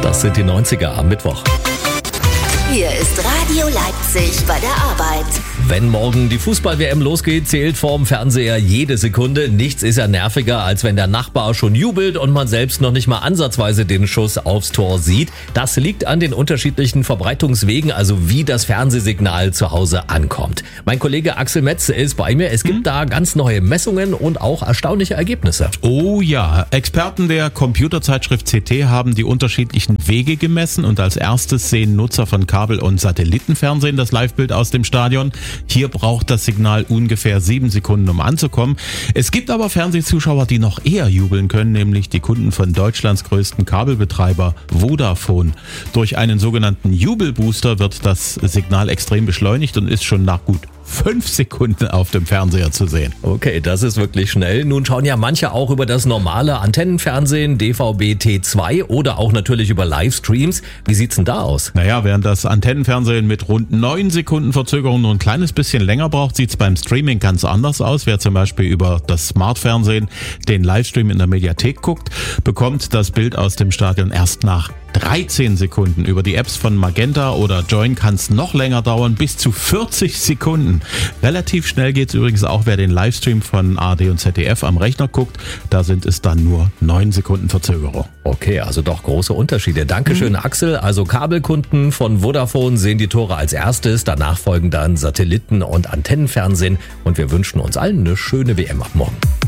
Das sind die 90er am Mittwoch. Hier ist Radio Leipzig bei der Arbeit. Wenn morgen die Fußball-WM losgeht, zählt vorm Fernseher jede Sekunde. Nichts ist ja nerviger, als wenn der Nachbar schon jubelt und man selbst noch nicht mal ansatzweise den Schuss aufs Tor sieht. Das liegt an den unterschiedlichen Verbreitungswegen, also wie das Fernsehsignal zu Hause ankommt. Mein Kollege Axel Metz ist bei mir. Es gibt da ganz neue Messungen und auch erstaunliche Ergebnisse. Oh ja, Experten der Computerzeitschrift CT haben die unterschiedlichen Wege gemessen und als erstes sehen Nutzer von Kabel- und Satellitenfernsehen das Livebild aus dem Stadion. Hier braucht das Signal ungefähr 7 Sekunden, um anzukommen. Es gibt aber Fernsehzuschauer, die noch eher jubeln können, nämlich die Kunden von Deutschlands größten Kabelbetreiber Vodafone. Durch einen sogenannten Jubelbooster wird das Signal extrem beschleunigt und ist schon nach gut 5 Sekunden auf dem Fernseher zu sehen. Okay, das ist wirklich schnell. Nun schauen ja manche auch über das normale Antennenfernsehen, DVB-T2 oder auch natürlich über Livestreams. Wie sieht's denn da aus? Naja, während das Antennenfernsehen mit rund 9 Sekunden Verzögerung nur ein kleines bisschen länger braucht, sieht's beim Streaming ganz anders aus. Wer zum Beispiel über das Smartfernsehen den Livestream in der Mediathek guckt, bekommt das Bild aus dem Stadion erst nach 13 Sekunden. Über die Apps von Magenta oder Join kann es noch länger dauern, bis zu 40 Sekunden. Relativ schnell geht's übrigens auch, wer den Livestream von ARD und ZDF am Rechner guckt. Da sind es dann nur 9 Sekunden Verzögerung. Okay, also doch große Unterschiede. Dankeschön, Axel. Also Kabelkunden von Vodafone sehen die Tore als erstes. Danach folgen dann Satelliten- und Antennenfernsehen. Und wir wünschen uns allen eine schöne WM ab morgen.